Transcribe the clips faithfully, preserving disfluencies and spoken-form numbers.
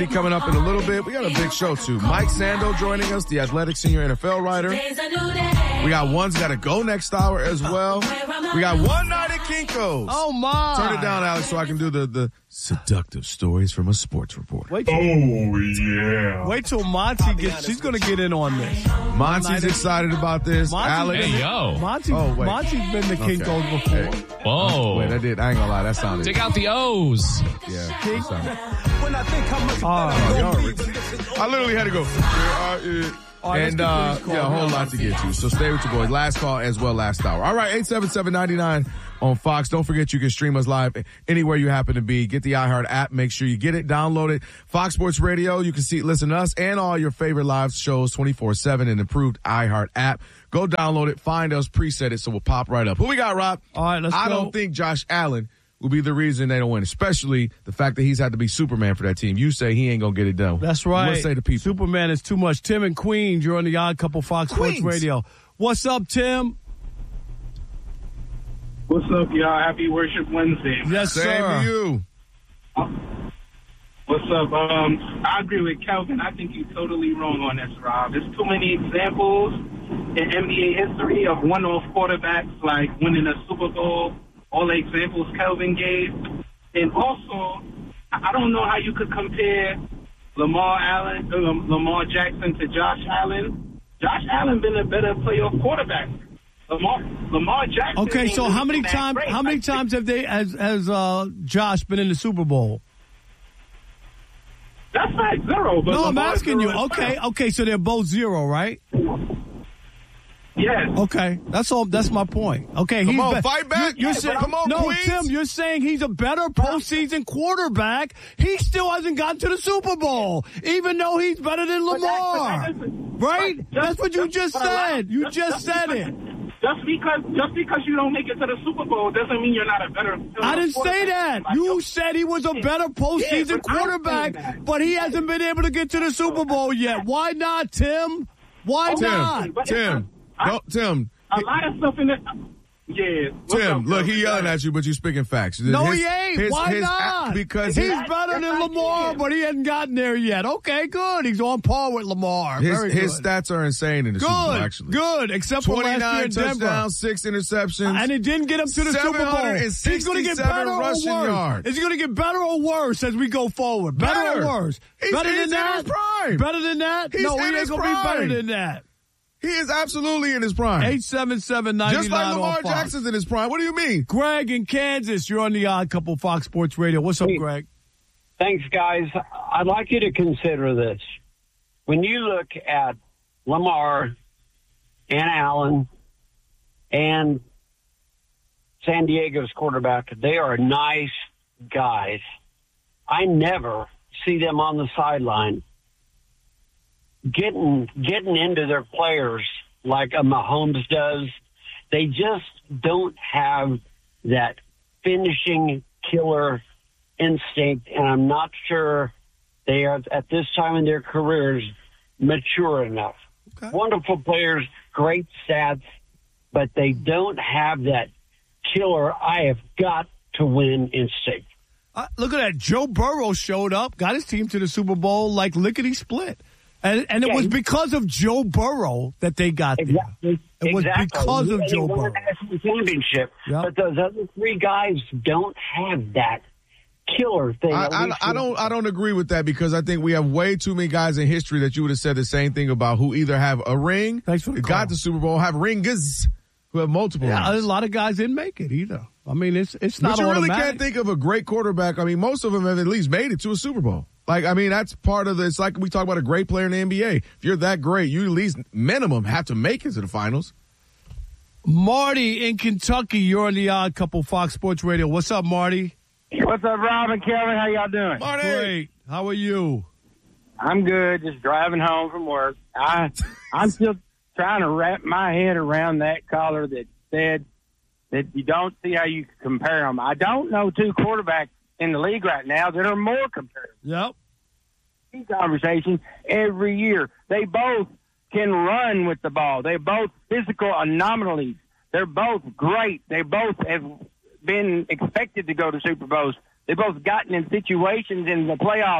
Coming up in a little bit, we got a big show too. Mike Sando joining us, the Athletic senior N F L writer. We got One's Got to Go next hour as well. We got One Night at Kinko's. Oh my! Turn it down, Alex, so I can do the, the seductive stories from a sports reporter. Wait till, oh yeah! Wait till Monty gets. She's going to get in on this. Monty's excited about this. Monty's Alex, hey yo, Monty, oh, wait. Monty's been to Kinko's Okay. before. Hey. whoa! Wait, I did. I ain't gonna lie. That sounded. Take out the O's. Yeah. King- Sounded, Uh, oh, y'all are- I literally had to go. Yeah, uh, All right, let's and get uh, these calls. yeah, a whole lot to get to. So stay with your boys. Last call as well, last hour. All right, eight seven seven, nine nine on Fox. Don't forget you can stream us live anywhere you happen to be. Get the iHeart app. Make sure you get it, download it. Fox Sports Radio. You can see, listen to us and all your favorite live shows twenty-four seven in improved iHeart app. Go download it, find us, preset it, so we'll pop right up. Who we got, Rob? All right, let's I go. don't think Josh Allen will be the reason they don't win, especially the fact that he's had to be Superman for that team. You say he ain't going to get it done. That's right. What say to people? Superman is too much. Tim and Queens, you're on the Odd Couple Fox Queens. Sports Radio. What's up, Tim? What's up, y'all? Happy Worship Wednesday. Yes, Same sir. to you. What's up? Um, I agree with Calvin. I think you're totally wrong on this, Rob. There's too many examples in N B A history of one-off quarterbacks like winning a Super Bowl. All the examples Calvin gave. And also, I don't know how you could compare Lamar Allen, uh, Lamar Jackson to Josh Allen. Josh Allen been a better playoff quarterback. Lamar, Lamar Jackson. Okay, so ain't how many that times? great. How many times have they has has uh, Josh been in the Super Bowl? That's not zero. But No, I'm Lamar asking you. zero as Okay, well. okay, so they're both zero, right? Yes. Okay, that's all. That's my point. Okay, Come he's on, be- fight back. You're, you're saying, Come on, no, Queens. Tim. You're saying he's a better postseason quarterback. He still hasn't gotten to the Super Bowl, even though he's better than But that- Lamar. but that doesn't- Right? but That's what you just but a lot- said. You just- just said because, it. Just because just because you don't make it to the Super Bowl doesn't mean you're not a better. I didn't say that. You said he was a better postseason Yeah, but I'm quarterback, saying that. but he hasn't been able to get to the Super Bowl yet. Why not, Tim? Why Tim, not? But Tim, I- no, Tim, A lot of stuff in it. Yeah. What's Tim, up, look, bro? he yelling at you, but you speaking facts. No, His- he ain't. his- Why his- not? Because he's his, better than Yes, I Lamar, did. but he hasn't gotten there yet. Okay, good. He's on par with Lamar. his, Very his good. stats are insane in the Super Bowl, Good, actually. good. Except for last year twenty-nine in Denver. touchdowns, six interceptions. And it didn't get him to the Super Bowl. He's going to get better or worse. rushing yards. Is he going to get better or worse as we go forward? Better, Better. or worse? He's- better he's than in that? his prime. Better than that? He's no, he in ain't his going to be better prime. than that. He is absolutely in his prime. eight seven seven, nine nine Just like Lamar on Fox. Jackson's in his prime. What do you mean? Greg in Kansas, you're on the Odd Couple Fox Sports Radio. What's up, Hey. Greg? Thanks, guys. I'd like you to consider this. When you look at Lamar and Allen and San Diego's quarterback, they are nice guys. I never see them on the sideline getting getting into their players like a Mahomes does. They just don't have that finishing killer instinct, and I'm not sure they are, at this time in their careers, mature enough. Okay. Wonderful players, great stats, but they don't have that killer, I have got to win instinct. Uh, look at that. Joe Burrow showed up, got his team to the Super Bowl like lickety split. And, and it Yeah, was he- because of Joe Burrow that they got there. Exactly. It was exactly. because of He Joe won Burrow. the national championship, Yep. but those other three guys don't have that killer thing. I, at I, least I don't I don't agree with that because I think we have way too many guys in history that you would have said the same thing about who either have a ring, Thanks for the got call. the Super Bowl, have ringers, who have multiple Yeah, a rings. lot of guys didn't make it either. I mean, it's it's not But you really automatic. can't think of a great quarterback. I mean, most of them have at least made it to a Super Bowl. Like, I mean, that's part of the, it's like we talk about a great player in the N B A. If you're that great, you at least minimum have to make it to the finals. Marty in Kentucky, you're on the Odd Couple Fox Sports Radio. What's up, Marty? What's up, Rob and Kelly? How y'all doing? Marty! Great. How are you? I'm good. Just driving home from work. I I'm still trying to wrap my head around that caller that said that you don't see how you can compare them. I don't know two quarterbacks in the league right now that are more comparable. Yep. These conversations every year. They both can run with the ball. They're both physical anomalies. They're both great. They both have been expected to go to Super Bowls. They've both gotten in situations in the playoffs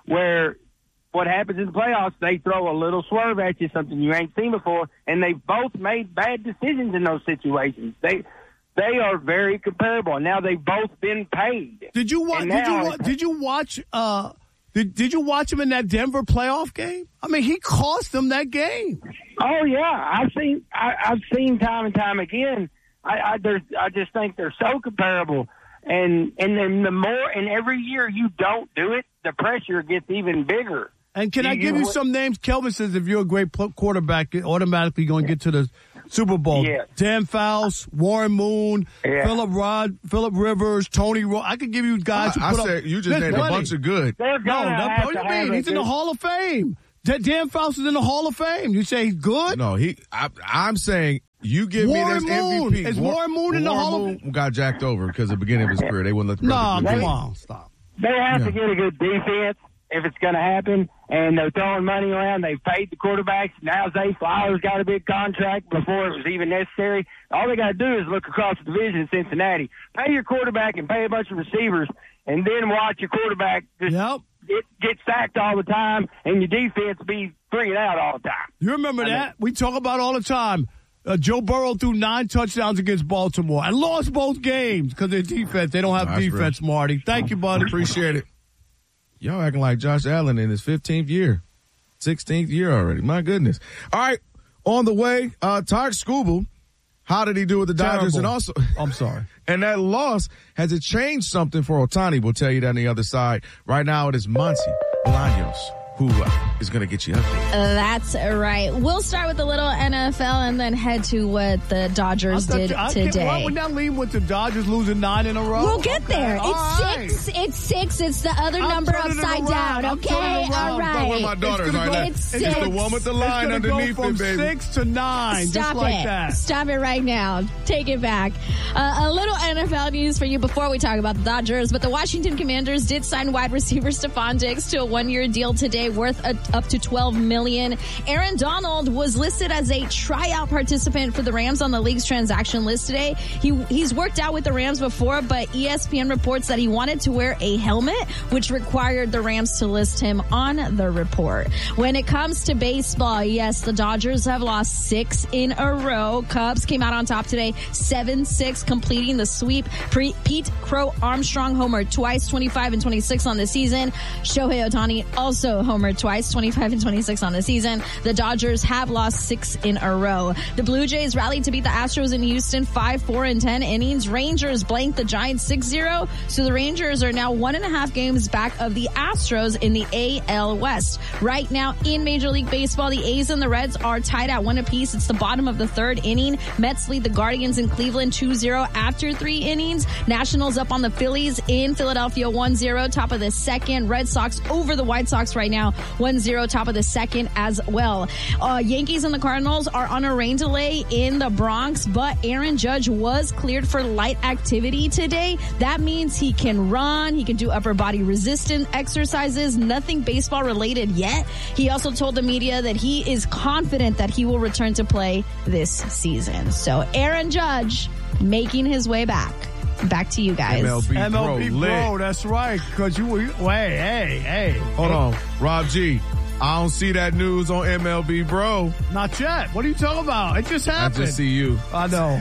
where what happens in the playoffs, they throw a little swerve at you, something you ain't seen before, and they've both made bad decisions in those situations. They they are very comparable. Now they've both been paid. Did you watch? Did you wa- did you watch? Uh, did Did you watch him in that Denver playoff game? I mean, he cost them that game. Oh yeah, I've seen I, I've seen time and time again. I I, there's, I just think they're so comparable, and and then the more and every year you don't do it, the pressure gets even bigger. And can you, I give you, you some names? Kelvin says if you're a great quarterback, you're automatically going to get to the Super Bowl. Yeah. Dan Fouts, Warren Moon, yeah. Phillip Rod, Phillip Rivers, Tony Ro- I could give you guys who I, put I said up, you just named money. a bunch of good. They're no, that, what do you mean? He's in the Hall of Fame. Dan Fouts is in the Hall of Fame. You say he's good? No, he. I, I'm saying you give Warren me this Moon. M V P. Is War, Warren Moon in the Warren Hall Moon of got jacked over because at the beginning of his career they wouldn't let the No, brother come do it. on, stop. They have Yeah. to get a good defense if it's going to happen, and they're throwing money around. They've paid the quarterbacks. Now Zay Flowers got a big contract before it was even necessary. All they got to do is look across the division in Cincinnati, pay your quarterback and pay a bunch of receivers, and then watch your quarterback just Yep. get, get sacked all the time and your defense be freaking out all the time. You remember I that? mean, we talk about it all the time. Uh, Joe Burrow threw nine touchdowns against Baltimore and lost both games because of their defense. They don't have That's defense, real. Marty. Thank you, buddy. Appreciate it. Y'all acting like Josh Allen in his fifteenth year, sixteenth year already. My goodness. All right, on the way, uh, Tarek Skubal. How did he do with the Dodgers? Terrible. And also, I'm sorry. And that loss, has it changed something for Ohtani? We'll tell you that on the other side. Right now, it is Muncy Bolaños who uh, is going to get you up there. That's right. We'll start with a little N F L and then head to what the Dodgers I did you, I today. Why would that lean with the Dodgers losing nine in a row? We'll get Okay, there. all It's right. six. It's six. It's the other I'm number turning it upside around. down. I'm Okay, turning it around. all But where my right. daughter's It's right gonna now. go- It's It's the six. one with the It's line gonna underneath go from it, baby. six to nine, Stop just like it. that. Stop it right now. Take it back. Uh, a little N F L news for you before we talk about the Dodgers, but the Washington Commanders did sign wide receiver Stephon Diggs to a one-year deal today worth a, up to twelve million dollars. Aaron Donald was listed as a tryout participant for the Rams on the league's transaction list today. He He's worked out with the Rams before, but E S P N reports that he wanted to wear a helmet, which required the Rams to list him on the report. When it comes to baseball, yes, the Dodgers have lost six in a row. Cubs came out on top today, seven six, completing the sweep. Pre- Pete Crow Armstrong homered twice, twenty-five and twenty-six on the season. Shohei Ohtani also homered twice, twenty-five and twenty-six on the season. The Dodgers have lost six in a row. The Blue Jays rallied to beat the Astros in Houston five four in ten innings. Rangers blanked the Giants six zero. So the Rangers are now one and a half games back of the Astros in the A L West. Right now in Major League Baseball, the A's and the Reds are tied at one apiece. It's the bottom of the third inning. Mets lead the Guardians in Cleveland two zero after three innings. Nationals up on the Phillies in Philadelphia one zero, top of the second. Red Sox over the White Sox right now one zero, top of the second as well. Uh, Yankees and the Cardinals are on a rain delay in the Bronx, but Aaron Judge was cleared for light activity today. That means he can run, he can do upper body resistance exercises, nothing baseball related yet. He also told the media that he is confident that he will return to play this season. So Aaron Judge making his way back. Back to you guys. M L B, M L B bro, bro, lit. that's right. Because you were, wait, hey, hey. Hold on, Rob G. I don't see that news on M L B, bro. Not yet. What are you talking about? It just I happened. just see you. I know.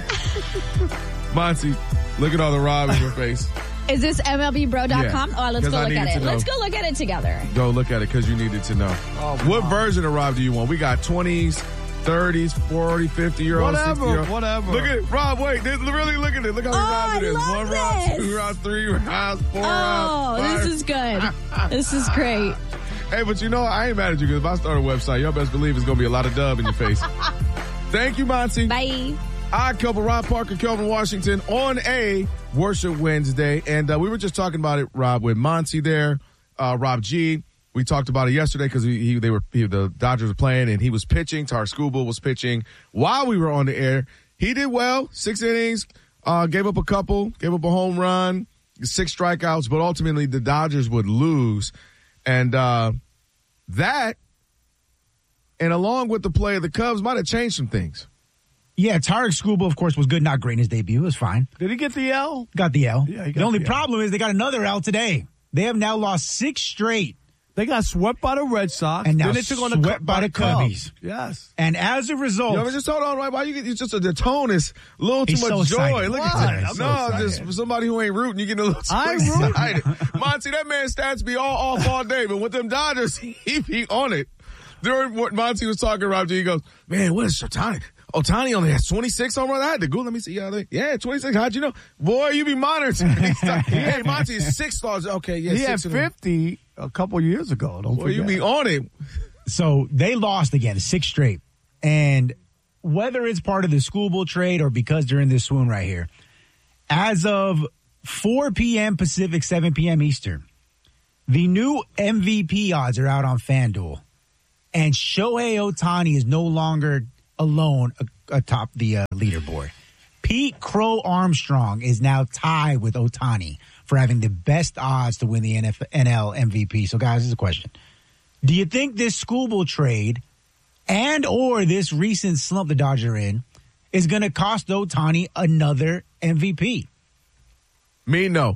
Monty, look at all the Rob in your face. Is this M L B bro dot com? Yeah, Oh, let's 'cause go I look at needed it. to know. Let's go look at it together. Go look at it because you needed to know. Oh, what wow. version of Rob do you want? We got twenties, thirties, forty, fifty year olds, Whatever, sixty year olds. whatever. Look at it. Rob, wait. This, really look at it. Look how many Oh, rounds it I is. love One round, this. two rounds, three rounds, four Oh, rounds. this five. is good. This is great. Hey, but you know, I ain't mad at you because if I start a website, y'all best believe it's going to be a lot of dub in your face. Thank you, Monty. Bye. Odd Couple, Rob Parker, Kelvin Washington on a Worship Wednesday. And uh, we were just talking about it, Rob, with Monty there, uh, Rob G. We talked about it yesterday because he, he, they were he, the Dodgers were playing and he was pitching. Tarek Skubal was pitching while we were on the air. He did well, six innings, uh, gave up a couple, gave up a home run, six strikeouts, but ultimately the Dodgers would lose. And uh, that, and along with the play of the Cubs, might have changed some things. Yeah, Tarek Skubal, of course, was good, not great in his debut. It was fine. Did he get the L? Got the L. Yeah, he got the only the L. problem is they got another L today. They have now lost six straight They got swept by the Red Sox. And now then they took on the swept by the Cubbies. Yes. And as a result, Yo, but just hold on, right? Why you get? It's just a, the tone is a little too He's much so joy. excited. Look Why? at that. I'm so No, excited. just for somebody who ain't rooting, you getting a little too I'm rooting. excited. Monty, that man's stats be all off all day, but with them Dodgers, he be on it. During what Monty was talking, Rob G, he goes, "Man, what is Otani? Otani only has twenty-six home runs. I had to go. Let me see. Yeah, they, yeah, twenty-six. How'd you know? Boy, you be monitoring. Hey, Monty is six stars. Okay, yeah, He six had of them. fifty a couple years ago. Don't Boy, forget. you be on it. so they lost again, six straight. And whether it's part of the schoolboy trade or because they're in this swoon right here, as of four p.m. Pacific, seven p.m. Eastern, the new M V P odds are out on FanDuel. And Shohei Ohtani is no longer alone atop the uh, leaderboard. Pete Crow Armstrong is now tied with Ohtani for having the best odds to win the N L M V P. So, guys, this is a question. Do you think this schoolboy trade and or this recent slump the Dodgers are in is going to cost Ohtani another M V P? Me, no.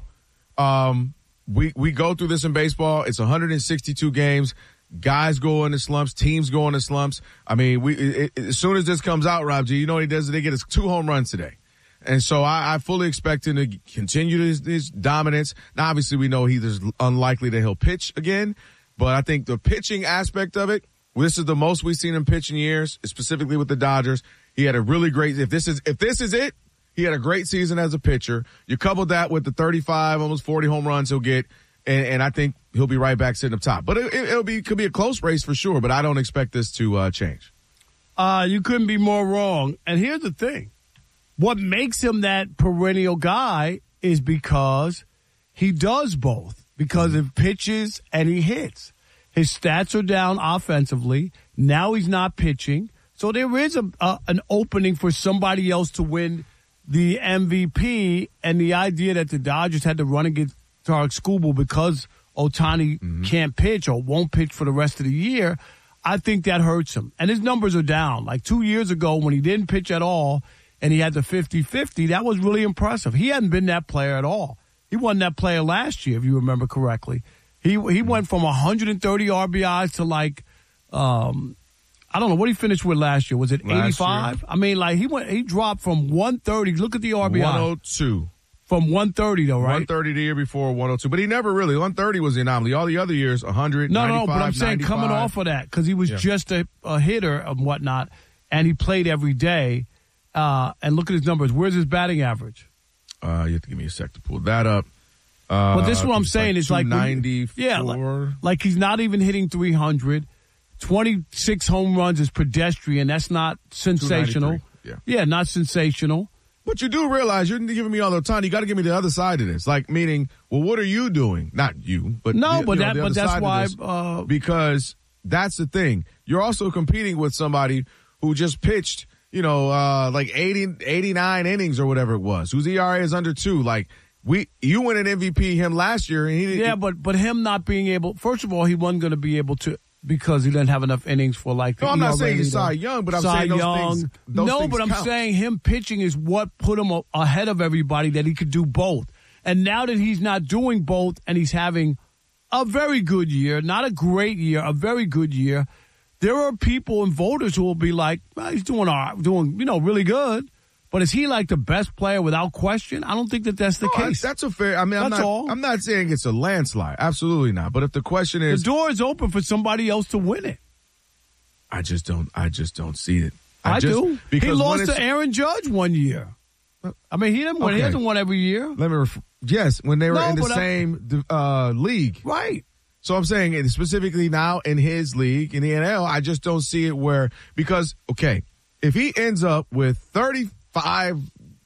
Um, we we go through this in baseball. It's one hundred sixty-two games. Guys go into slumps. Teams go into slumps. I mean, we it, it, as soon as this comes out, Rob G, you know what he does? They get his two home runs today. And so I, I fully expect him to continue his, his dominance. Now, obviously, we know he's unlikely that he'll pitch again. But I think the pitching aspect of it, this is the most we've seen him pitch in years, specifically with the Dodgers. He had a really great – if this is if this is it, he had a great season as a pitcher. You couple that with the thirty-five, almost forty home runs he'll get, and, and I think he'll be right back sitting up top. But it, it, it'll be could be a close race for sure, but I don't expect this to uh, change. Uh, you couldn't be more wrong. And here's the thing. What makes him that perennial guy is because he does both. Because he pitches and he hits. His stats are down offensively. Now he's not pitching. So there is a, a an opening for somebody else to win the M V P. And the idea that the Dodgers had to run against Tarek Skubal because Ohtani mm-hmm. can't pitch or won't pitch for the rest of the year, I think that hurts him. And his numbers are down. Like two years ago when he didn't pitch at all and he had the fifty-fifty, that was really impressive. He hadn't been that player at all. He wasn't that player last year, if you remember correctly. He he went from one hundred thirty R B Is to like, um, I don't know, what he finished with last year? Was it eighty-five? I mean, like, he went he dropped from one thirty. Look at the R B I. one oh two. From one thirty, though, right? one thirty the year before, one oh two. But he never really, one thirty was the anomaly. All the other years, one hundred, No, no, but I'm saying ninety-five. coming off of that, because he was Yeah. just a, a hitter and whatnot, and he played every day. Uh, and look at his numbers. Where's his batting average? Uh, you have to give me a sec to pull that up. Uh, But this is what I'm it's saying. like It's like when you- ninety-four. yeah, like, like he's not even hitting three hundred. twenty-six home runs is pedestrian. That's not sensational. Yeah. yeah, not sensational. But you do realize you're giving me all the time. You got to give me the other side of this. Like, meaning, well, what are you doing? Not you, but No, the, but you know, that, the but other that's side of why. this. Uh, Because that's the thing. You're also competing with somebody who just pitched, you know, uh, like eighty, eighty-nine innings or whatever it was, whose E R A is under two. Like, we, you win an M V P him last year, and he didn't. yeah, but but him not being able. First of all, he wasn't going to be able to because he didn't have enough innings for like. The No, I'm not E R A saying he's leader. Cy Young, but I'm Cy saying those Young. things. Those no, things but I'm count. saying him pitching is what put him a- ahead of everybody that he could do both. And now that he's not doing both, and he's having a very good year, not a great year, a very good year. There are people and voters who will be like, well, he's doing all right, doing, you know, really good. But is he like the best player without question? I don't think that that's the No, case. That's a fair. I mean, I'm That's not. all. I'm not saying it's a landslide. Absolutely not. But if the question The is, door is open for somebody else to win it. I just don't. I just don't see it. I, just, do. He because when lost it's- to Aaron Judge one year. I mean, he didn't win. He Okay. hasn't won every year. Let me. Ref- yes, when they were No, in the but I- same uh, league. Right. So I'm saying and specifically now in his league in the N L, I just don't see it where because okay, if he ends up with thirty-five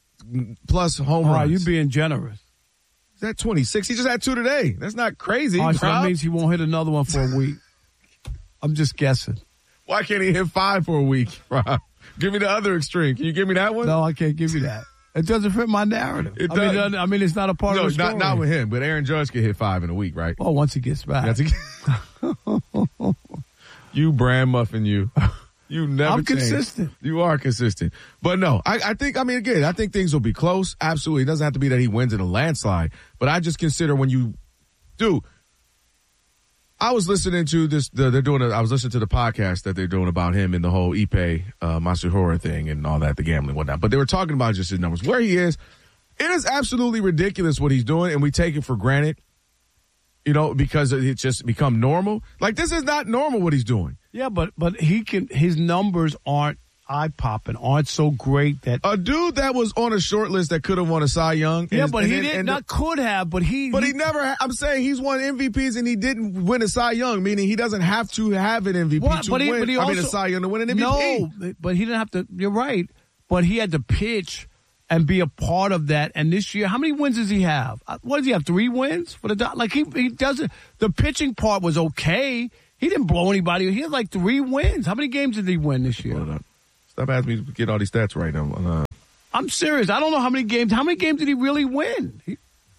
plus home All runs, right, you're being generous. is that twenty-six? He just had two today. That's not crazy. All right, so that Rob. means he won't hit another one for a week. I'm just guessing. Why can't he hit five for a week, Rob? Give me the other extreme. Can you give me that one? No, I can't give you that. It doesn't fit my narrative. It I, mean, it does. doesn't- I mean, it's not a part no, of the story. not not with him. But Aaron Judge could hit five in a week, right? Well, once he gets back. That's a- you brand muffin, you. You never I'm change. consistent. You are consistent. But no, I, I think, I mean, again, I think things will be close. Absolutely. It doesn't have to be that he wins in a landslide. But I just consider when you do, I was listening to this. The, they're doing. A, I was listening to the podcast that they're doing about him and the whole Ipe uh, Matsuhora thing and all that, the gambling and whatnot. But they were talking about just his numbers, where he is. It is absolutely ridiculous what he's doing, and we take it for granted. You know, because it's just become normal. Like, this is not normal what he's doing. Yeah, but but he can. His numbers aren't eye popping, aren't so great that a dude that was on a short list that could have won a Cy Young. Yeah, and, but and, he and, didn't. and, Not could have, but he. But he, he never. I'm saying he's won M V Ps and he didn't win a Cy Young, meaning he doesn't have to have an M V P what? to But he, win. but he I also, mean, a Cy Young to win an M V P. No, but he didn't have to. You're right, but he had to pitch and be a part of that. And this year, how many wins does he have? What does he have? Three wins for the like he he doesn't. The pitching part was okay. He didn't blow anybody. He had like three wins. How many games did he win this year? Well, stop asking me to get all these stats right now. Uh, I'm serious. I don't know how many games. How many games did he really win? He,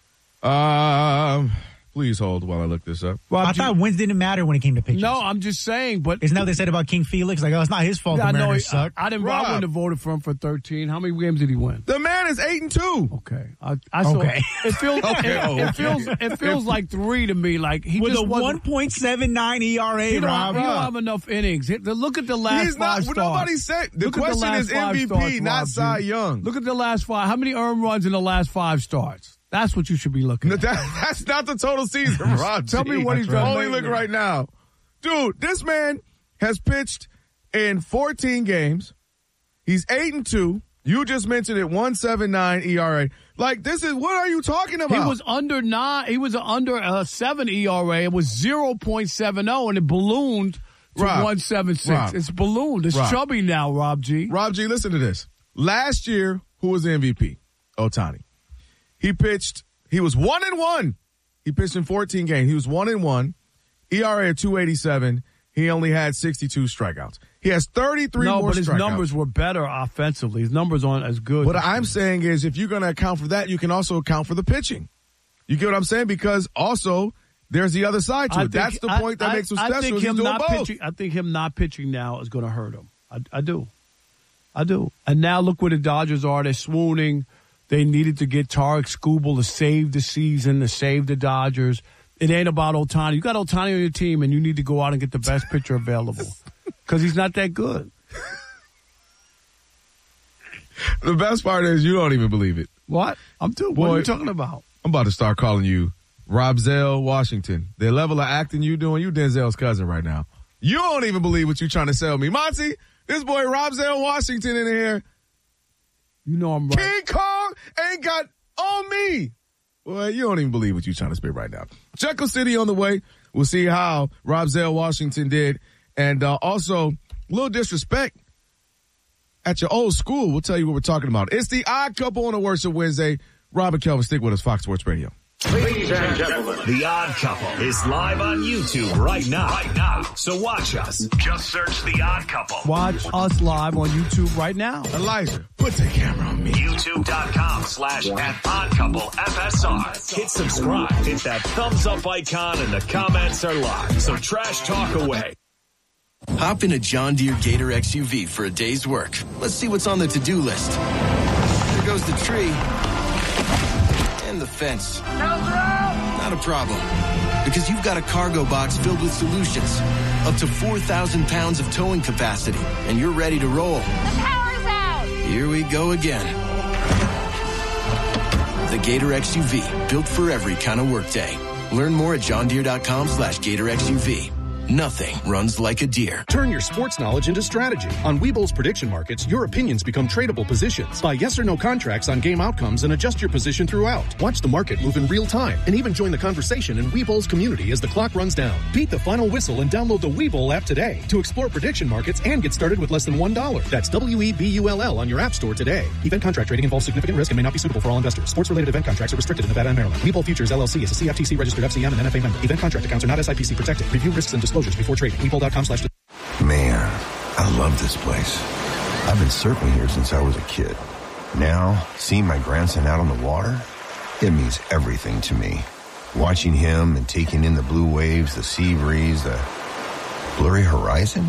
um. Please hold while I look this up. Well, I thought wins didn't matter when it came to pitchers. No, I'm just saying, but isn't that what they said about King Felix? Like, oh, it's not his fault. Yeah, the no, Mariners suck. I, I didn't. Rob. I wouldn't have voted for him for thirteen. How many games did he win? The man is eight and two. Okay, I, I saw, Okay. It feels. Okay, it, oh, it okay. feels. It feels like three to me. Like he With just a wasn't- one point seven nine E R A, He don't, Rob. he don't have enough innings. Hit- Look at the last He's not. five Well, starts. nobody said. The Look at question last is M five V P, starts, not Rob G. Cy Young. Look at the last five. How many earned runs in the last five starts? That's what you should be looking No, at. that, that's not the total season, Rob. Tell me what he's done Only lately. look right now. Dude, this man has pitched in fourteen games. He's eight and two. You just mentioned it, one seven nine E R A. Like, this is, what are you talking about? He was under nine. He was under a seven E R A. It was zero point seven oh, and it ballooned to Rob, one seven six. Rob, It's ballooned. It's Rob. chubby now, Rob G. Rob G, listen to this. Last year, who was the M V P? Ohtani. He pitched, he was one and one. He pitched in fourteen games. He was one and one. E R A at two eighty-seven. He only had sixty-two strikeouts. He has thirty-three no, more but his strikeouts. numbers were better offensively. His numbers aren't as good. What I'm saying is, if you're going to account for that, you can also account for the pitching. You get what I'm saying? Because also, there's the other side to I it. think- That's the I- point that I- makes him I special. think He's him doing not both. pitching. I think him not pitching now is going to hurt him. I, I do. I do. And now look where the Dodgers are. They're swooning. They needed to get Tarek Skubal to save the season, to save the Dodgers. It ain't about Ohtani. You got Ohtani on your team, and you need to go out and get the best pitcher available because he's not that good. The best part is you don't even believe it. What? I'm too. Boy, What are you talking about? I'm about to start calling you Robzel Washington. The level of acting you doing, you Denzel's cousin right now. You don't even believe what you're trying to sell me. Monty, this boy Robzel Washington in here. You know I'm right. King Kong ain't got on me. Boy, you don't even believe what you're trying to spit right now. Jekyll City on the way. We'll see how Robzel Washington did. And uh, also, a little disrespect at your old school. We'll tell you what we're talking about. It's the Odd Couple on a Worship Wednesday. Rob and Kelvin, stick with us, Fox Sports Radio. Ladies and gentlemen, The Odd Couple is live on YouTube right now. Right now. So watch us. Just search The Odd Couple. Watch us live on YouTube right now. Elijah, put the camera on me. YouTube.com slash at Odd Couple F S R. Hit subscribe. Hit that thumbs up icon and the comments are live. So trash talk away. Hop in a John Deere Gator X U V for a day's work. Let's see what's on the to-do list. There goes the tree. And the fence. Not a problem. Because you've got a cargo box filled with solutions. Up to four thousand pounds of towing capacity. And you're ready to roll. The power's out! Here we go again. The Gator X U V. Built for every kind of workday. Learn more at johndeere.com slash Gator X U V. Nothing runs like a deer. Turn your sports knowledge into strategy. On Webull's prediction markets, your opinions become tradable positions. Buy yes or no contracts on game outcomes and adjust your position throughout. Watch the market move in real time and even join the conversation in Webull's community as the clock runs down. Beat the final whistle and download the Webull app today to explore prediction markets and get started with less than one dollar. That's W E B U L L on your app store today. Event contract trading involves significant risk and may not be suitable for all investors. Sports-related event contracts are restricted in Nevada and Maryland. Webull Futures L L C is a C F T C registered F C M and N F A member. Event contract accounts are not S I P C protected. Review risks and disclosures before trading. Webull.com slash Man, I love this place. I've been surfing here since I was a kid. Now, seeing my grandson out on the water, it means everything to me. Watching him and taking in the blue waves, the sea breeze, the blurry horizon,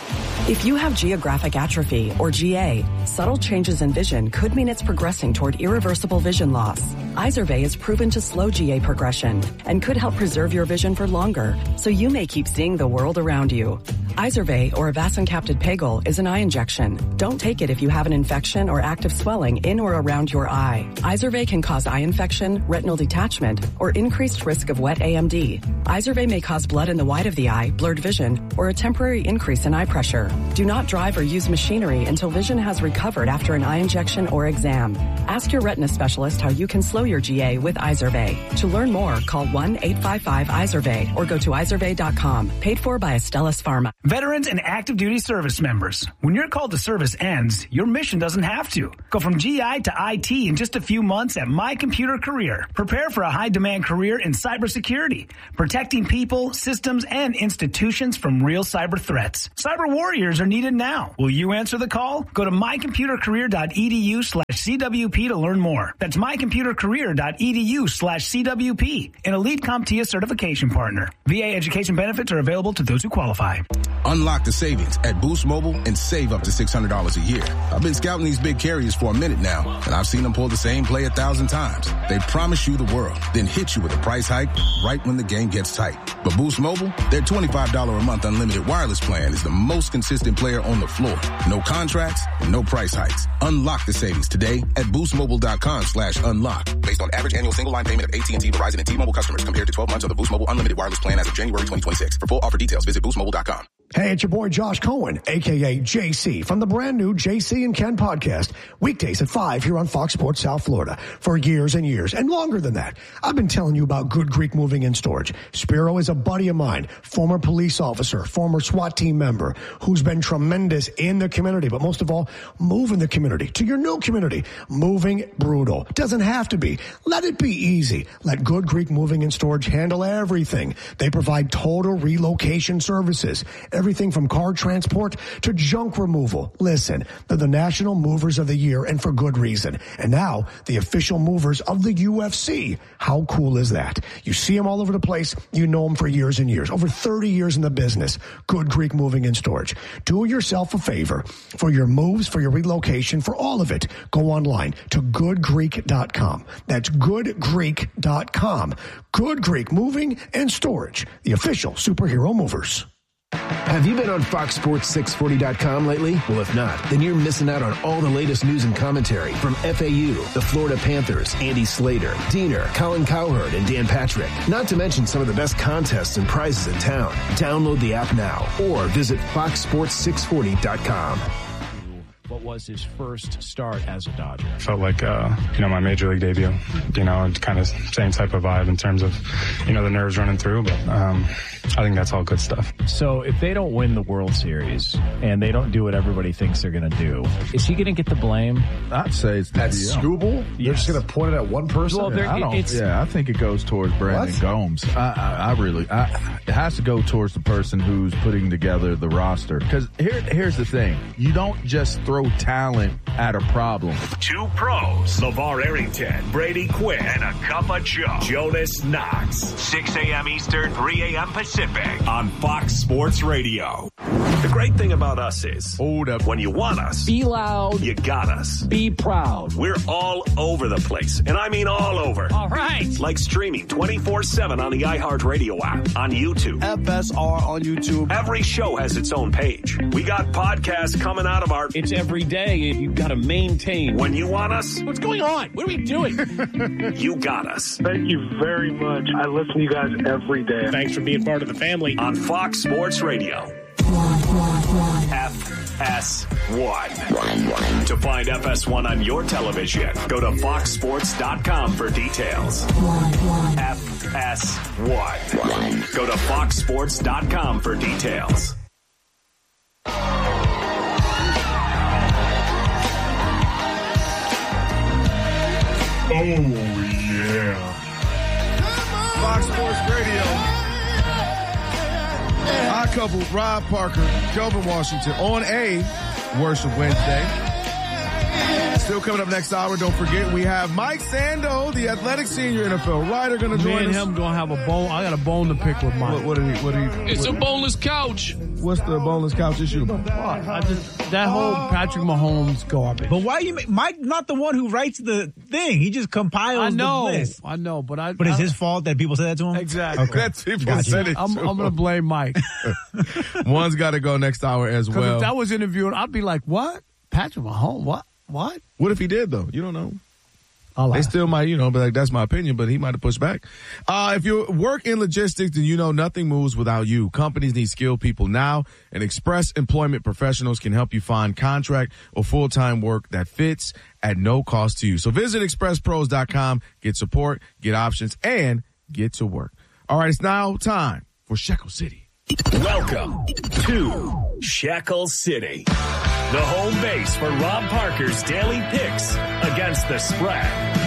If you have geographic atrophy, or G A, subtle changes in vision could mean it's progressing toward irreversible vision loss. Izervay is proven to slow G A progression and could help preserve your vision for longer, so you may keep seeing the world around you. Izervay, or avacincaptad pegol, is an eye injection. Don't take it if you have an infection or active swelling in or around your eye. Izervay can cause eye infection, retinal detachment, or increased risk of wet A M D. Izervay may cause blood in the white of the eye, blurred vision, or a temporary increase in eye pressure. Do not drive or use machinery until vision has recovered after an eye injection or exam. Ask your retina specialist how you can slow your G A with Izervay. To learn more, call one eight five five Izervay or go to izervay dot com. Paid for by Astellas Pharma. Veterans and active duty service members. When your call to service ends, your mission doesn't have to. Go from G I to I T in just a few months at My Computer Career. Prepare for a high-demand career in cybersecurity, protecting people, systems, and institutions from real cyber threats. Cyber warriors are needed now. Will you answer the call? Go to my computer career dot e d u slash C W P to learn more. That's my computer career dot e d u slash C W P, an elite CompTIA certification partner. V A education benefits are available to those who qualify. Unlock the savings at Boost Mobile and save up to six hundred dollars a year. I've been scouting these big carriers for a minute now, and I've seen them pull the same play a thousand times. They promise you the world, then hit you with a price hike right when the game gets tight. But Boost Mobile, their twenty-five dollars a month unlimited wireless plan is the most consistent player on the floor. No contracts, no price hikes. Unlock the savings today at boostmobile.com slash unlock. Based on average annual single line payment of A T and T, Verizon, and T-Mobile customers compared to twelve months of the Boost Mobile unlimited wireless plan as of January twenty twenty-six. For full offer details, visit boost mobile dot com. Hey, it's your boy Josh Cohen, a k a. J C, from the brand new J C and Ken podcast, weekdays at five here on Fox Sports South Florida. For years and years, and longer than that, I've been telling you about Good Greek Moving and Storage. Spiro is a buddy of mine, former police officer, former SWAT team member, who's been tremendous in the community, but most of all, moving the community to your new community. Moving brutal. Doesn't have to be. Let it be easy. Let Good Greek Moving and Storage handle everything. They provide total relocation services. Everything from car transport to junk removal. Listen, they're the National Movers of the Year, and for good reason. And now, the official movers of the U F C. How cool is that? You see them all over the place. You know them for years and years. Over thirty years in the business. Good Greek Moving and Storage. Do yourself a favor. For your moves, for your relocation, for all of it, go online to good greek dot com. That's good greek dot com. Good Greek Moving and Storage. The official superhero movers. Have you been on Fox Sports six forty dot com lately? Well, if not, then you're missing out on all the latest news and commentary from F A U, the Florida Panthers, Andy Slater, Diener, Colin Cowherd, and Dan Patrick. Not to mention some of the best contests and prizes in town. Download the app now or visit fox sports six forty dot com. What was his first start as a Dodger? Felt like, uh, you know, my major league debut, you know, kind of same type of vibe in terms of, you know, the nerves running through, but um, I think that's all good stuff. So if they don't win the World Series and they don't do what everybody thinks they're going to do, is he going to get the blame? I'd say it's the At Skubal? Yes. They're just going to point it at one person? Well, yeah, I don't, yeah, I think it goes towards Brandon what? Gomes. I, I, I really, I, it has to go towards the person who's putting together the roster. Because here, here's the thing. You don't just throw talent at a problem. Two pros, LeVar Arrington, Brady Quinn, and a cup of Joe, Jonas Knox. six a.m. Eastern, three a.m. Pacific on Fox Sports Radio. The great thing about us is, hold up, when you want us, be loud, you got us. Be proud. We're all over the place, and I mean all over. All right. Like streaming twenty-four seven on the iHeartRadio app, on YouTube. F S R on YouTube. Every show has its own page. We got podcasts coming out of our... It's every day. You've got to maintain. When you want us... What's going on? What are we doing? You got us. Thank you very much. I listen to you guys every day. Thanks for being part of the family. On Fox Sports Radio. F S one. To find F S one on your television, go to fox sports dot com for details. F S one. Go to fox sports dot com for details. Oh, yeah. Fox Sports Radio. High couple, Rob Parker, Kelvin Washington on a Worship Wednesday. Still coming up next hour, don't forget, we have Mike Sando, the athletic senior N F L writer, going to Me join and us. him going to have a bone. I got a bone to pick with Mike. What, what did he, what did he, It's what, a boneless couch. What's the boneless couch issue about? What? I just, that whole Patrick Mahomes garbage. But why you? Mike not the one who writes the thing. He just compiles I know. the list. I know, but I. But it's I, his fault that people say that to him? Exactly. Okay. That's people Gotcha. said it I'm, to I'm going him. to blame Mike. One's got to go next hour as Because well. if that was interviewed, I'd be like, what? Patrick Mahomes? What? What? What if he did, though? You don't know. I'll They ask. still might, you know, but like, that's my opinion, but he might have pushed back. Uh, if you work in logistics, then you know nothing moves without you. Companies need skilled people now, and Express Employment Professionals can help you find contract or full-time work that fits at no cost to you. So visit express pros dot com, get support, get options, and get to work. All right, it's now time for Shekel City. Welcome to Shekel City, the home base for Rob Parker's daily picks against the spread.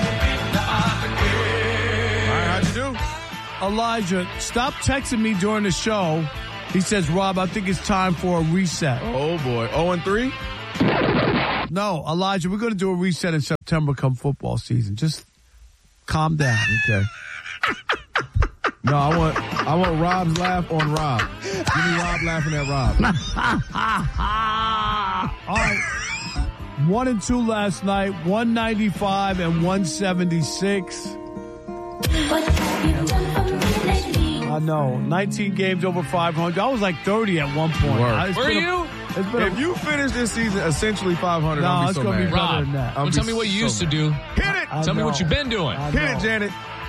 All right, how'd you do? Elijah, stop texting me during the show. He says, Rob, I think it's time for a reset. Oh, boy. oh and three? No, Elijah, we're going to do a reset in September come football season. Just calm down. Okay. No, I want I want Rob's laugh on Rob. Give me Rob laughing at Rob. All right. One and two last night, one ninety-five and one seventy-six. I know. nineteen games over five hundred. I was like thirty at one point. Word. I- it's Were been a- you? it's been a- If you finish this season essentially five hundred, No, I'll be it's so gonna be mad. better Rob, than that. I'll well, be tell me what you so used to mad. do. Hit it! I Tell me know. what you've been doing. I Hit know. it, Janet.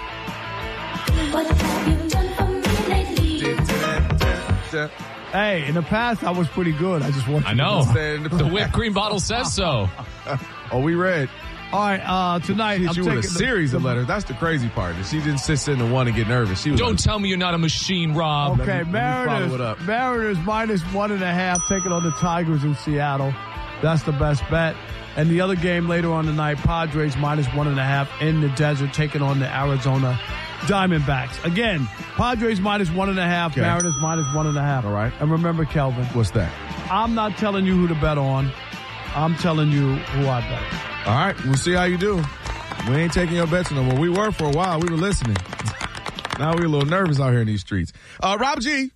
Hey, in the past, I was pretty good. I just want you I know. to know. The whipped cream bottle says so. Oh, we read. All right, uh, tonight, Hit I'm you taking with a the- series the, of letters. That's the crazy part. She didn't sit sitting in one and get nervous. She was Don't like, tell me you're not a machine, Rob. Okay, Let me- let me follow Mariners, it up. Mariners minus one and a half, taking on the Tigers in Seattle. That's the best bet. And the other game later on tonight, Padres minus one and a half in the desert, taking on the Arizona Diamondbacks. Again, Padres minus one and a half, Okay. Mariners minus one and a half. All right. And remember, Kelvin, What's that? I'm not telling you who to bet on. I'm telling you who I bet on. All right, we'll see how you do. We ain't taking your bets no more. We were for a while. We were listening. Now we're a little nervous out here in these streets. Uh, Rob G,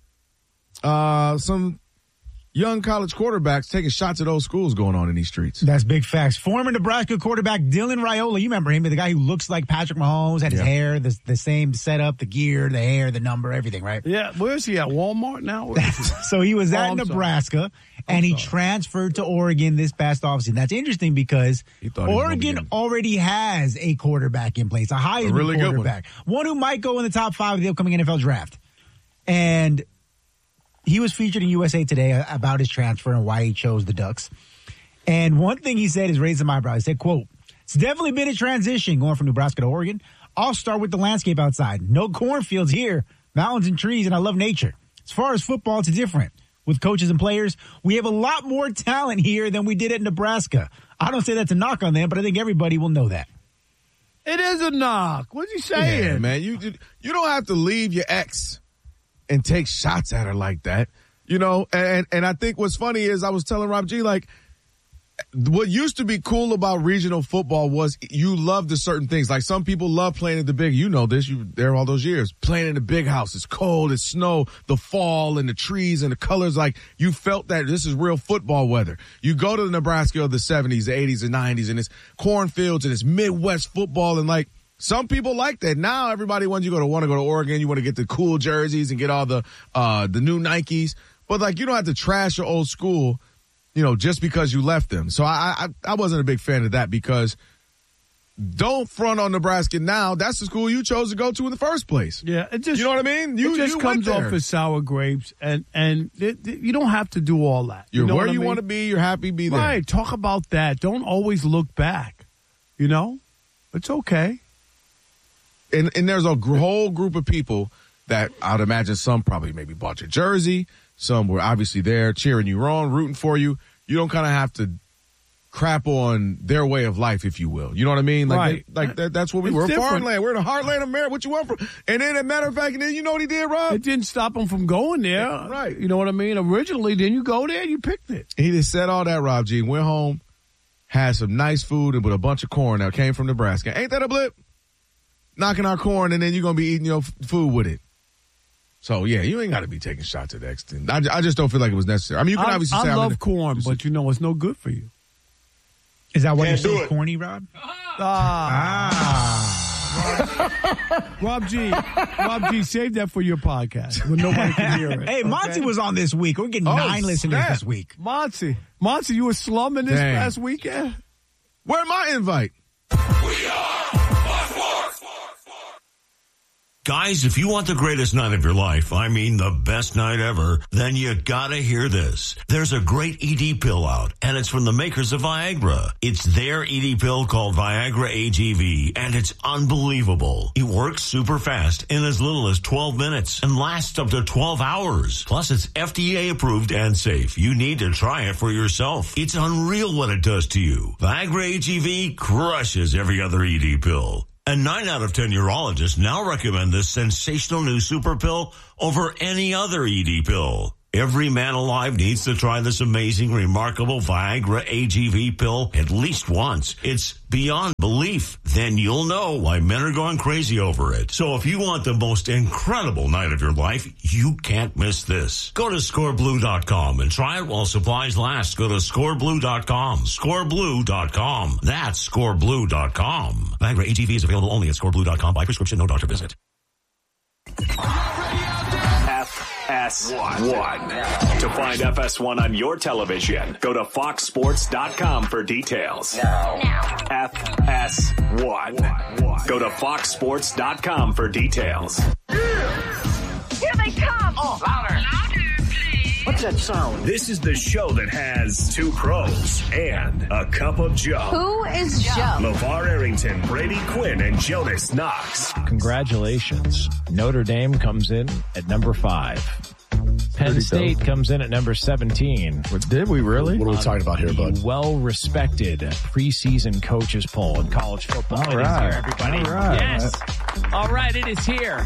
uh, some young college quarterbacks taking shots at old schools going on in these streets. That's big facts. Former Nebraska quarterback Dylan Raiola, you remember him, the guy who looks like Patrick Mahomes, had his Yeah. hair, the, the same setup, the gear, the hair, the number, everything, right? Yeah, where's he at? Walmart now? Where is he? So he was Oh, at I'm sorry. Nebraska, and he transferred to Oregon this past offseason. That's interesting because He thought he was gonna be Oregon getting- already has a quarterback in place, a Heisman A really good one. quarterback, one who might go in the top five of the upcoming N F L draft. And he was featured in U S A Today about his transfer and why he chose the Ducks. And one thing he said is raising my eyebrows. He said, quote, "It's definitely been a transition going from Nebraska to Oregon. I'll start with the landscape outside. No cornfields here, mountains and trees, and I love nature. As far as football, it's different. With coaches and players, we have a lot more talent here than we did at Nebraska. I don't say that's a knock on them, but I think everybody will know that." It is a knock. What's he saying? Yeah, man, you you don't have to leave your ex and take shots at her like that, you know. And and I think what's funny is I was telling Rob G, like, what used to be cool about regional football was you loved the certain things. Like some people love playing at the big, you know this, you were there all those years, playing in the big house. It's cold, it's snow, the fall and the trees and the colors. Like you felt that this is real football weather. You go to the Nebraska of the seventies, the eighties and nineties and it's cornfields and it's Midwest football. And like some people like that. Now everybody wants you to go to want to go to Oregon. You want to get the cool jerseys and get all the, uh, the new Nikes. But like you don't have to trash your old school, you know, just because you left them. So I, I I wasn't a big fan of that because don't front on Nebraska now. That's the school you chose to go to in the first place. Yeah, it just you know what I mean. You it just you comes went off there. as sour grapes, and and it, it- you don't have to do all that. You're you know where what I you mean? want to be. You're happy. Be there. Right. Talk about that. Don't always look back. You know, it's okay. And and there's a gr- whole group of people that I'd imagine some probably maybe bought your jersey. Some were obviously there cheering you on, rooting for you. You don't kind of have to crap on their way of life, if you will. You know what I mean? Like, Right. they, like that, that's what we It's were. different. Farmland. We're in the heartland of America. What you want from? And then, as a matter of fact, and then you know what he did, Rob? It didn't stop him from going there. Right. You know what I mean? Originally, then you go there, you picked it. He just said all that, Rob G. Went home had some nice food and with a bunch of corn that came from Nebraska. Ain't that a blip? Knocking our corn, and then you're going to be eating your f- food with it. So, yeah, you ain't got to be taking shots at that extent. I, I just don't feel like it was necessary. I mean, you can I, obviously I say... love I mean, corn, but you know it's no good for you. Is that why Can't you're do so it. corny, Rob? Ah. Rob G, Rob G, save that for your podcast when nobody can hear it. Hey, Monty okay? was on this week. We're getting Oh, nine listeners snap. this week. Monty, Monty, you were slumming this Dang. past weekend? Where's my invite? Guys, if you want the greatest night of your life, I mean the best night ever, then you gotta hear this. There's a great E D pill out, and it's from the makers of Viagra. It's their E D pill called Viagra A G V, and it's unbelievable. It works super fast in as little as twelve minutes and lasts up to twelve hours. Plus, it's F D A approved and safe. You need to try it for yourself. It's unreal what it does to you. Viagra A G V crushes every other E D pill. And nine out of ten urologists now recommend this sensational new super pill over any other E D pill. Every man alive needs to try this amazing, remarkable Viagra A G V pill at least once. It's beyond belief. Then you'll know why men are going crazy over it. So if you want the most incredible night of your life, you can't miss this. Go to score blue dot com and try it while supplies last. Go to score blue dot com. score blue dot com. That's score blue dot com. Viagra A G V is available only at score blue dot com by prescription, no doctor visit. F S one. To find F S one on your television, go to fox sports dot com for details. F S one. Go to fox sports dot com for details. Here they come! Oh, louder! Louder, please! What's that sound? This is the show that has two pros and a cup of Joe. Who is Joe? LeVar Arrington, Brady Quinn, and Jonas Knox. Congratulations. Notre Dame comes in at number five. Penn State comes in at number seventeen. Did we really? What are we talking about here, bud? Well-respected preseason coaches poll in college football. All It right. is here, everybody. All right. Yes. All right, it is here.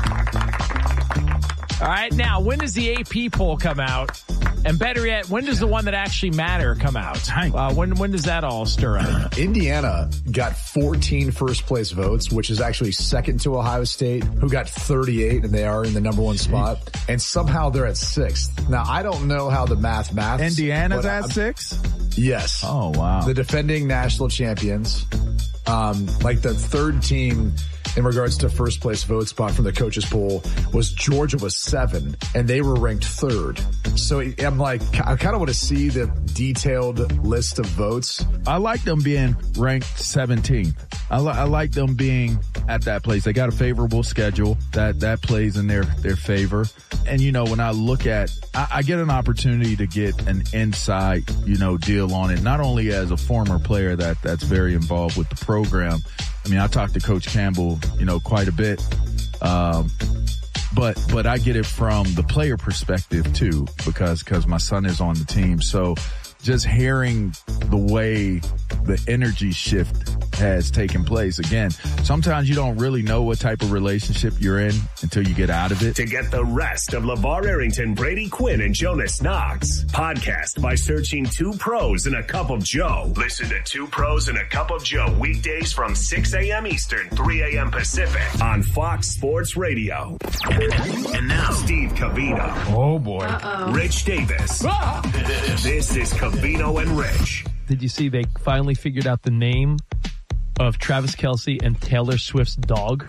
All right, now, when does the A P poll come out? And better yet, when does the one that actually matter come out? Uh, when when does that all stir up? Indiana got fourteen first place votes, which is actually second to Ohio State, who got thirty-eight, and they are in the number one spot. And somehow they're at sixth. Now, I don't know how the math maths. Indiana's but at I'm- six? Yes. Oh, wow. The defending national champions. Um, like the third team in regards to first place vote spot from the coaches poll was Georgia was seven, and they were ranked third. So I'm like, I kind of want to see the detailed list of votes. I like them being ranked seventeenth. I, li- I like them being at that place. They got a favorable schedule that, that plays in their, their favor. And, you know, when I look at, I, I get an opportunity to get an inside, you know, deal on it, not only as a former player that that's very involved with the program. I mean, I talked to Coach Campbell, you know, quite a bit. Um, but, but I get it from the player perspective too, because, because my son is on the team. So just hearing the way the energy shift has taken place. Again, sometimes you don't really know what type of relationship you're in until you get out of it. To get the rest of LeVar Arrington, Brady Quinn, and Jonas Knox, podcast by searching Two Pros and a Cup of Joe. Listen to Two Pros and a Cup of Joe weekdays from six a.m. Eastern, three a.m. Pacific on Fox Sports Radio. And now, Steve Cavino. Oh, boy. Uh-oh. Rich Davis. This is Cavino and Rich. Did you see they finally figured out the name of Travis Kelce and Taylor Swift's dog?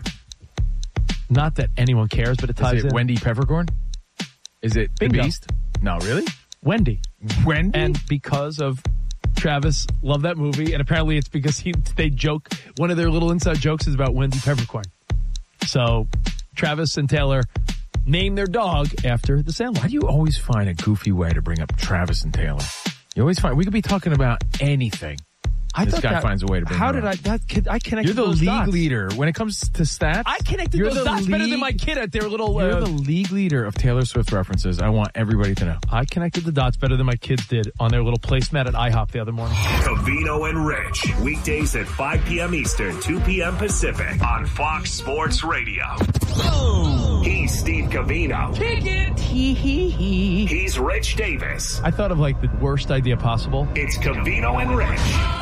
Not that anyone cares, but it ties Is it in. Wendy Peppercorn? Is it Bingo. the Beast? No, really? Wendy. Wendy? And because of Travis loved that movie, and apparently it's because he they joke, one of their little inside jokes is about Wendy Peppercorn. So Travis and Taylor named their dog after the Sandlot. Why do you always find a goofy way to bring up Travis and Taylor? You always find, we could be talking about anything. I this thought guy that- finds a way to bring How it did up. I? That kid, I connected. You're the those league dots. leader when it comes to stats. I connected you're those the dots better than league- my kid at their little. You're uh, the league leader of Taylor Swift references. I want everybody to know. I connected the dots better than my kids did on their little placemat at IHOP the other morning. Cavino and Rich, weekdays at five p.m. Eastern, two p.m. Pacific on Fox Sports Radio. He's Steve Cavino. Kick it. Hee hee hee. He's Rich Davis. I thought of like the worst idea possible. It's Cavino and Rich.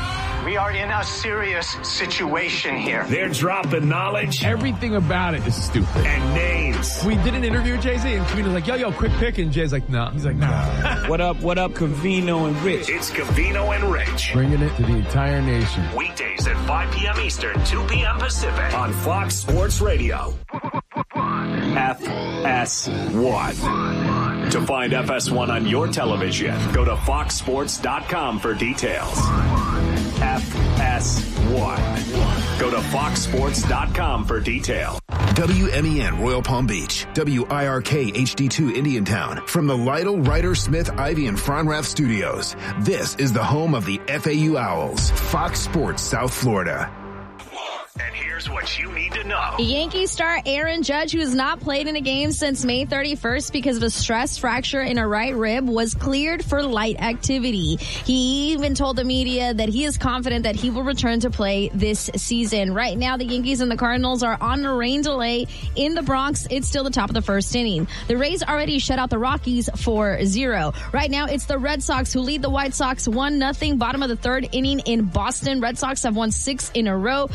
We are in a serious situation here. They're dropping knowledge. Everything about it is stupid. And names. We did an interview with Jay-Z, and Cavino's like, yo, yo, quick pick. And Jay's like, no. Nah. He's like, nah. What up, what up, Cavino and Rich? It's Cavino and Rich. Bringing it to the entire nation. Weekdays at five p.m. Eastern, two p.m. Pacific on Fox Sports Radio. F S one. To find F S one on your television, go to fox sports dot com for details. F S one. Go to fox sports dot com for details. W M E N Royal Palm Beach, W I R K H D two Indiantown. From the Lytle, Ryder, Smith, Ivy, and Fronrath studios, this is the home of the F A U Owls, Fox Sports South Florida. And here's what you need to know. Yankee star Aaron Judge, who has not played in a game since May thirty-first because of a stress fracture in a right rib, was cleared for light activity. He even told the media that he is confident that he will return to play this season. Right now, the Yankees and the Cardinals are on a rain delay in the Bronx. It's still the top of the first inning. The Rays already shut out the Rockies four zero. Right now, it's the Red Sox who lead the White Sox one nothing. Bottom of the third inning in Boston. Red Sox have won six in a row.